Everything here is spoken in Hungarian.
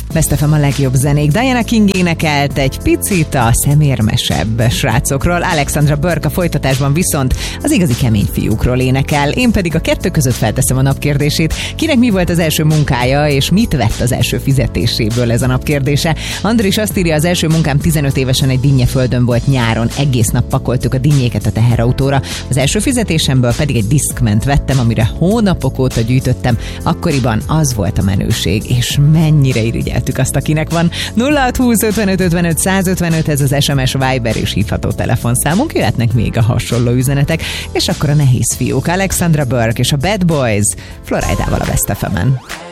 Best FM a legjobb zenék. Diana King énekelt egy picit a szemérmesebb srácokról, Alexandra Burke a folytatásban viszont az igazi kemény fiúkról énekel. Én pedig a kettő között felteszem a napkérdését. Kinek mi volt az első munkája, és mit vett az első fizetéséből, ez a napkérdése. Andris azt írja, az első munkám 15 évesen egy dinnyeföldön volt nyáron. Egész nap pakoltuk a dinnyéket a teherautóra. Az első fizetésemből pedig egy Discment vettem, amire hónapok óta gyűjtöttem. Akkoriban az volt a menőség, és mennyire irigyeltük azt, akinek van. 0620 55 55 155, ez az SMS, Viber és hívható telefonszámunk, jöhetnek még a hasonló üzenetek, és akkor a nehéz fiúk, Alexandra Burke és a Bad Boys, Floridával a Best FM-en.